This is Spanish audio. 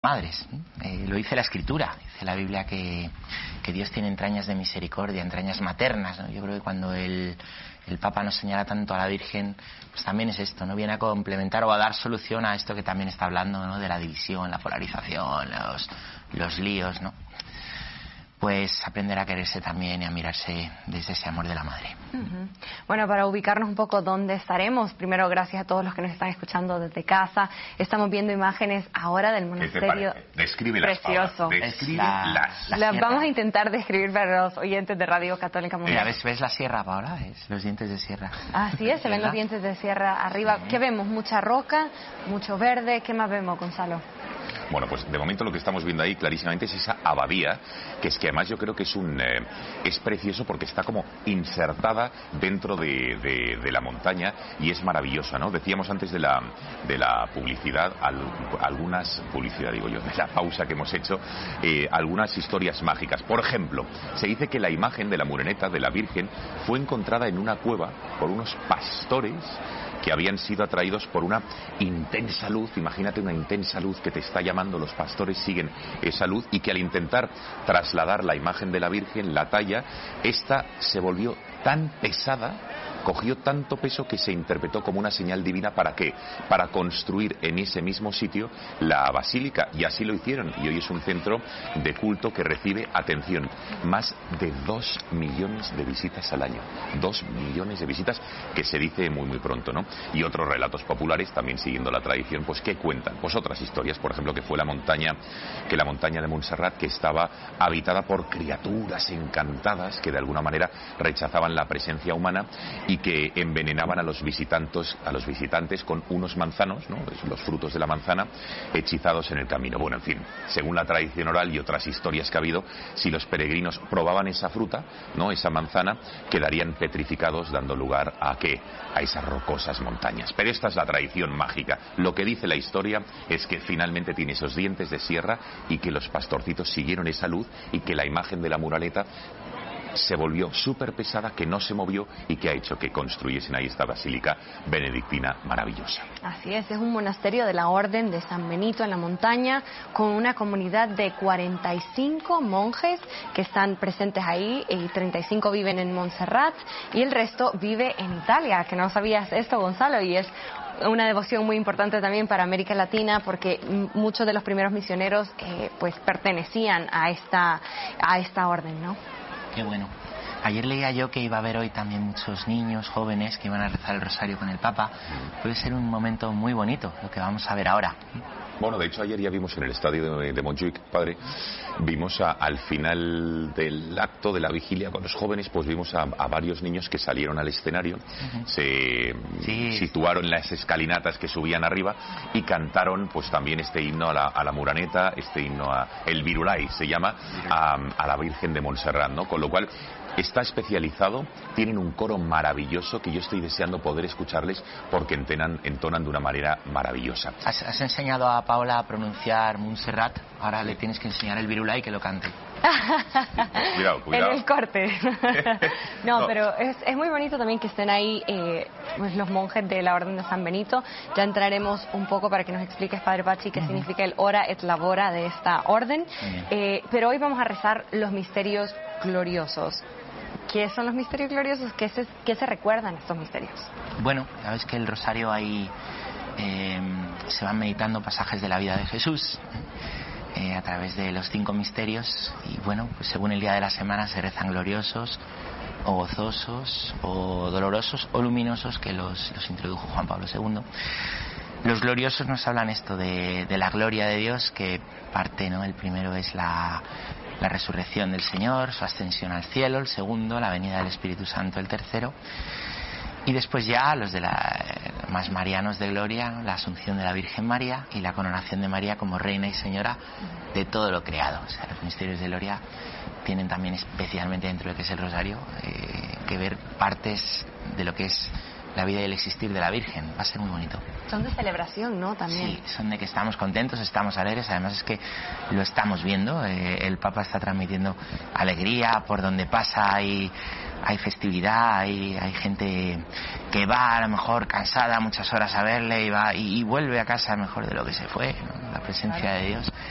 madres. Lo dice la Escritura, dice la Biblia que Dios tiene entrañas de misericordia, entrañas maternas, ¿no? Yo creo que cuando el Papa nos señala tanto a la Virgen, pues también es esto, ¿no? Viene a complementar o a dar solución a esto que también está hablando, ¿no? De la división, la polarización, los líos, ¿no? Pues aprender a quererse también y a mirarse desde ese amor de la madre. Bueno, para ubicarnos un poco dónde estaremos, primero gracias a todos los que nos están escuchando desde casa. Estamos viendo imágenes ahora del monasterio. Descríbelas, precioso. Descríbelas. Vamos a intentar describir para los oyentes de Radio Católica Mundial. Mira, ¿ves la sierra, Paola? Los dientes de sierra. Así es, se ven los dientes de sierra arriba. ¿Qué vemos? Mucha roca, mucho verde. ¿Qué más vemos, Gonzalo? Bueno, pues de momento lo que estamos viendo ahí clarísimamente es esa abadía, que es que además yo creo que es precioso porque está como insertada dentro de la montaña y es maravillosa, ¿no? Decíamos antes de la publicidad, de la pausa que hemos hecho, algunas historias mágicas. Por ejemplo, se dice que la imagen de la Moreneta, de la Virgen, fue encontrada en una cueva por unos pastores que habían sido atraídos por una intensa luz. Imagínate una intensa luz que te está llamando, los pastores siguen esa luz, y que al intentar trasladar la imagen de la Virgen, la talla, esta se volvió tan pesada, cogió tanto peso que se interpretó como una señal divina. ¿Para qué? Para construir en ese mismo sitio la basílica, y así lo hicieron, y hoy es un centro de culto que recibe, atención, más de 2 millones de visitas al año. 2 millones de visitas, que se dice muy muy pronto, ¿no? Y otros relatos populares, también siguiendo la tradición, pues ¿qué cuentan? Pues otras historias, por ejemplo, que fue la montaña de Montserrat, que estaba habitada por criaturas encantadas que de alguna manera rechazaban la presencia humana y que envenenaban a los visitantes con unos manzanos, ¿no? Los frutos de la manzana hechizados en el camino. Bueno, en fin, según la tradición oral y otras historias que ha habido, si los peregrinos probaban esa fruta, ¿no? Esa manzana, quedarían petrificados, dando lugar a ¿qué? A esas rocosas montañas. Pero esta es la tradición mágica. Lo que dice la historia es que finalmente tiene esos dientes de sierra y que los pastorcitos siguieron esa luz y que la imagen de la muraleta se volvió súper pesada, que no se movió y que ha hecho que construyesen ahí esta basílica benedictina maravillosa. Así es un monasterio de la Orden de San Benito en la montaña, con una comunidad de 45 monjes que están presentes ahí, y 35 viven en Montserrat y el resto vive en Italia. Que no sabías esto, Gonzalo, y es una devoción muy importante también para América Latina, porque muchos de los primeros misioneros pues pertenecían a esta orden, ¿no? Qué bueno. Ayer leía yo que iba a haber hoy también muchos niños, jóvenes, que iban a rezar el rosario con el Papa. Puede ser un momento muy bonito, lo que vamos a ver ahora. Bueno, de hecho ayer ya vimos en el estadio de Montjuic, padre, vimos al final del acto de la vigilia con los jóvenes, pues vimos a varios niños que salieron al escenario, se situaron en las escalinatas que subían arriba y cantaron pues también este himno a la Moreneta, este himno el Virulai se llama, a la Virgen de Montserrat, ¿no? Con lo cual está especializado, tienen un coro maravilloso que yo estoy deseando poder escucharles porque entonan de una manera maravillosa. ¿Has enseñado a Paola a pronunciar Montserrat? Ahora le tienes que enseñar el Virulai, que lo cante. Cuidado. En el corte. No, pero es muy bonito también que estén ahí pues los monjes de la Orden de San Benito. Ya entraremos un poco para que nos expliques, Padre Pachi, qué significa el ora et labora de esta orden. Pero hoy vamos a rezar los misterios gloriosos. ¿Qué son los misterios gloriosos? ¿Qué se recuerdan estos misterios? Bueno, sabes que el rosario ahí se van meditando pasajes de la vida de Jesús a través de los 5 misterios, y bueno, pues según el día de la semana se rezan gloriosos o gozosos o dolorosos o luminosos, que los introdujo Juan Pablo II. Los gloriosos nos hablan esto de la gloria de Dios, que parte, ¿no? El primero es la resurrección del Señor, su ascensión al cielo; el segundo, la venida del Espíritu Santo; el tercero, y después ya los de más marianos de gloria, la asunción de la Virgen María y la coronación de María como reina y señora de todo lo creado. O sea, los misterios de gloria tienen también, especialmente dentro de lo que es el rosario, que ver partes de lo que es la vida y el existir de la Virgen. Va a ser muy bonito. Son de celebración, ¿no? También. Sí, son de que estamos contentos, estamos alegres. Además es que lo estamos viendo. El Papa está transmitiendo alegría por donde pasa. Hay festividad, hay gente que va a lo mejor cansada muchas horas a verle y vuelve a casa mejor de lo que se fue, ¿no? La presencia de Dios.